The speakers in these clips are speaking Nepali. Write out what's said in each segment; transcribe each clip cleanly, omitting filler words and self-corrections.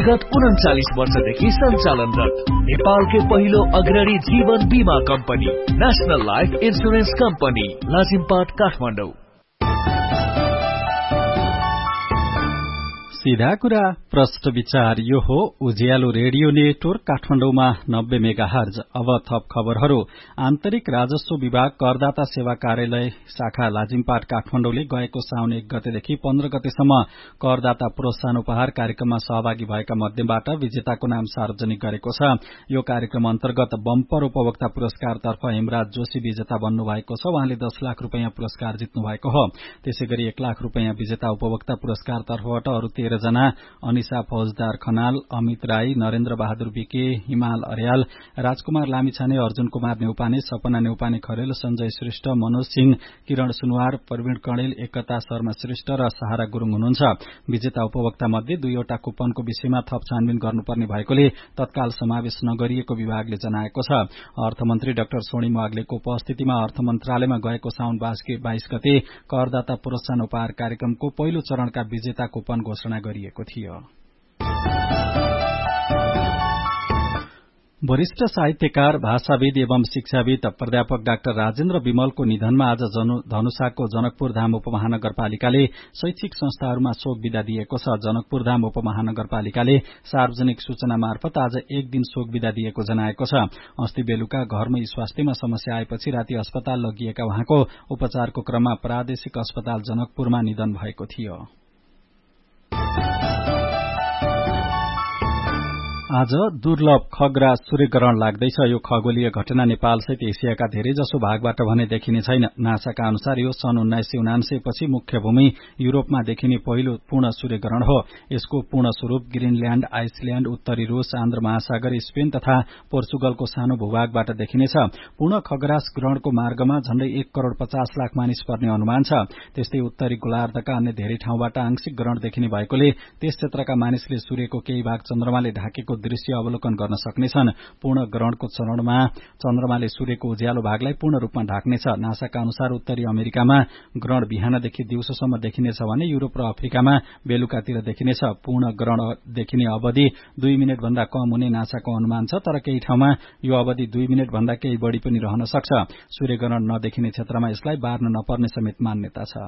विगत 39 वर्षदेखि सञ्चालनरत नेपालकै पहिलो अग्रणी जीवन बीमा company national life insurance company Lazimpat Kathmandu. सीधा कुरा प्रश्न विचार यो हो उज्यालो रेडियो नेटवर्क काठमाडौँमा 90 मेगाहर्ज। अब थप खबरहरू। आन्तरिक राजस्व विभाग करदाता सेवा कार्यालय शाखा लाजिमपाट काठमाडौँले गएको साउन 1 गतेदेखि 15 गतेसम्म करदाता प्रोत्साहन उपहार कार्यक्रममा सहभागी भएका मध्येबाट विजेताको नाम सार्वजनिक गरेको छ। यो कार्यक्रम अन्तर्गत बम्पर उपभोक्ता पुरस्कारतर्फ हेमराज जोशी विजेता बन्नु भएको छ। उहाँले 10 लाख रूपैयाँ पुरस्कार जित्नु भएको हो। त्यसैगरी 1 लाख रूपैयाँ विजेता उपभोक्ता पुरस्कारतर्फबाट अरू 13 जना अनिसा फौजदार खनाल, अमित राई, नरेन्द्र बहादुर विके, हिमाल अर्याल, राजकुमार लामिछाने, अर्जुन कुमार नेउपाने, सपना नेउपाने खरेल, संजय श्रेष्ठ, मनोज सिंह, किरण सुनवार, प्रवीण कणेल, एकता शर्मा श्रेष्ठ र सहारा गुरूङ हुनुहुन्छ। विजेता उपभोक्ता मध्ये 2 वटा कुपनको विषयमा थप छानबिन गर्नुपर्ने भएकोले तत्काल समावेश नगरिएको विभागले जनाएको छ। अर्थमन्त्री डाक्टर सोनिम वाग्लेको उपस्थितिमा अर्थ मन्त्रालयमा गएको साउन 22 गते करदाता प्रोत्साहन उपहार कार्यक्रमको पहिलो चरणका विजेता कुपन घोषणा गरिएको थियो। वरिष्ठ साहित्यकार, भाषाविद एवं शिक्षाविद प्राध्यापक डाक्टर राजेन्द्र विमलको निधनमा आज धनुषाको जनकपुर धाम उपमहानगरपालिकाले शैक्षिक संस्थाहरूमा शोक विदा दिएको छ। जनकपुर धाम उपमहानगरपालिकाले सार्वजनिक सूचना मार्फत आज 1 दिन शोक विदा दिएको जनाएको छ। अस्ति बेलुका घरमै स्वास्थ्यमा समस्या आएपछि राति अस्पताल लगिएका उहाँको उपचारको क्रममा प्रादेशिक अस्पताल जनकपुरमा निधन भएको थियो। आज दुर्लभ खगरा सूर्यग्रहण लाग्दैछ। यो खगोलीय घटना नेपाल सहित एसियाका धेरैजसो भागबाट भने देखिने छैन। नासाका अनुसार यो सन् 1979 पछि मुख्य भूमि युरोपमा देखिने पहिलो पूर्ण सूर्यग्रहण हो। यसको पूर्ण स्वरूप ग्रीनल्याण्ड, आइसल्याण्ड, उत्तरी रूस, आन्ध्र महासागर, स्पेन तथा पोर्चुगलको सानो भूभागबाट देखिनेछ। पूर्ण खगरास ग्रहणको मार्गमा झण्डै 1,50,00,000 मानिस पर्ने अनुमान छ। त्यस्तै उत्तरी गोलार्धका अन्य धेरै ठाउँबाट आंशिक ग्रहण देखिने भएकोले त्यस क्षेत्रका मानिसले सूर्यको केही भाग चन्द्रमाले ढाकेको दृश्य अवलोकन गर्न सक्नेछन्। पूर्ण ग्रहणको चरणमा चन्द्रमाले सूर्यको उज्यालो भागलाई पूर्ण रूपमा ढाक्नेछ। नासाका अनुसार उत्तरी अमेरिकामा ग्रहण बिहानदेखि दिउँसोसम्म देखिनेछ भने युरोप र अफ्रिकामा बेलुकातिर देखिनेछ। पूर्ण ग्रहण देखिने अवधि 2 मिनट भन्दा कम हुने नासाको अनुमान छ, तर केही ठाउँमा यो अवधि 2 मिनट भन्दा केही बढ़ी पनि रहन सक्छ। सूर्यग्रहण नदेखिने क्षेत्रमा यसलाई बार्न नपर्ने समेत मान्यता छ।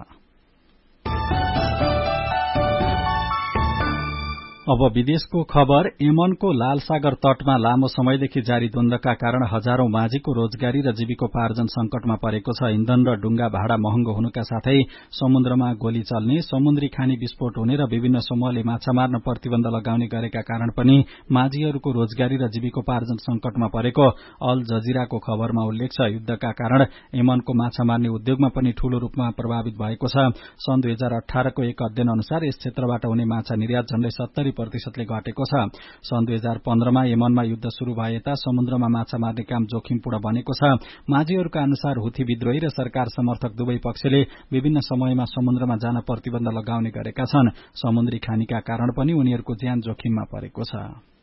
अब विदेशको खबर। यमनको लाल सागर तटमा लामो समयदेखि जारी द्वन्द्वका कारण हजारौं माझीको रोजगारी र जीविकोपार्जन संकटमा परेको छ। इन्धन र डुंगा भाडा महँगो हुनुका साथै समुद्रमा गोली चल्ने, समुद्री खानी विस्फोट हुने र विभिन्न समूहले माछा मार्न प्रतिबन्ध लगाउने गरेका कारण पनि माझीहरूको रोजगारी र जीविकोपार्जन संकटमा परेको अल जजिराको खबरमा उल्लेख छ। युद्धका कारण यमनको माछा मार्ने उद्योगमा पनि ठूलो रूपमा प्रभावित भएको छ। सन् 2018 को एक अध्ययन अनुसार यस क्षेत्रबाट हुने माछा निर्यात झण्डै 70% घटेको छ। सन् 2015 मा यमनमा युद्ध शुरू भए यता समुद्रमा माछा मार्ने काम जोखिमपूर्ण बनेको छ। माझीहरूका अनुसार हुथी विद्रोही र सरकार समर्थक दुवै पक्षले विभिन्न समयमा समुद्रमा जान प्रतिबन्ध लगाउने गरेका छन्। समुद्री खानीका कारण पनि उनीहरूको ज्यान जोखिममा परेको छ।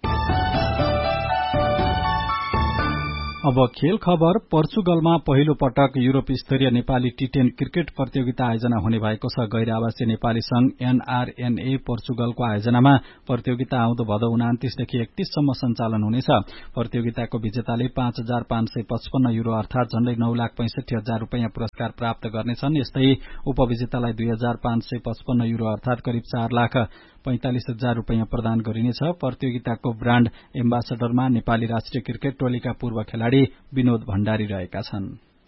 अब खेल खबर। पोर्चुगलमा पहिलो पटक युरोप स्तरीय नेपाली टी10 क्रिकेट प्रतियोगिता आयोजना हुने भएको छ। गैर आवासीय नेपाली संघ एनआरएनए पोर्चुगलको आयोजनामा प्रतियोगिता आउँदो भदौ 29 देखि 31 सम्म सञ्चालन हुनेछ। प्रतियोगिताको विजेताले 5,555 युरो अर्थात झण्डै 9,65,000 रूपैयाँ पुरस्कार प्राप्त गर्नेछन्। यस्तै उपविजेतालाई 2,555 युरो अर्थात करिब 4,45,000 रूपैयाँ प्रदान गरिनेछ। प्रतियोगिताको ब्राण्ड एम्बासडरमा नेपाली राष्ट्रिय क्रिकेट टोलीका पूर्व खेलाड़ी विनोद भण्डारी रहेका छन्।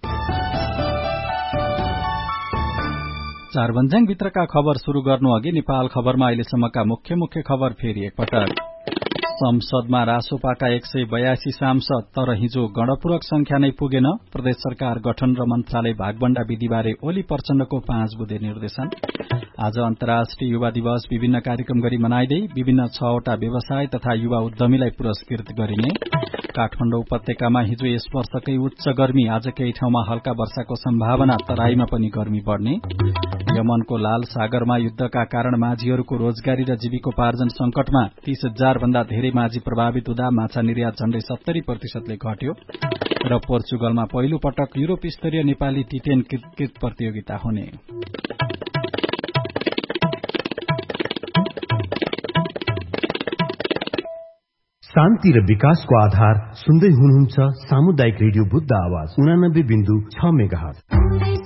चारभन्ज्याङ भित्रका खबर शुरू गर्नु अघि नेपाल खबरमा अहिलेसम्मका मुख्य खबर फेरि एकपटक। संसदमा रासोपाका 182 सांसद, तर हिजो गणपूरक संख्या नै पुगेन। प्रदेश सरकार गठन र मन्त्रालय भागबण्डा विधिबारे ओली प्रचण्डको 5 बुँदे निर्देशन। आज अन्तर्राष्ट्रिय युवा दिवस विभिन्न कार्यक्रम गरी मनाइदै विभिन्न 6 वटा व्यवसाय तथा युवा उद्यमीलाई पुरस्कृत गरिने। काठमाडौँ उपत्यकामा हिजो यस वर्षकै उच्च गर्मी, आज केही ठाउँमा हल्का वर्षाको सम्भावना, तराईमा पनि गर्मी बढ्ने। यमनको लाल सागरमा युद्धका कारण माझीहरूको रोजगारी र जीविकोपार्जन संकटमा 30,000 भन्दा धेरै माझी प्रभावित हुँदा माछा निर्यात झण्डै 70% घट्यो। र पोर्चुगलमा पहिलो पटक युरोप स्तरीय नेपाली टी10 क्रिकेट प्रतियोगिता हुने। शान्ति र विकासको आधार सुन्दै हुनुहुन्छ सामुदायिक रेडियो बुद्ध आवाज 89.6 मेगाहर्ज।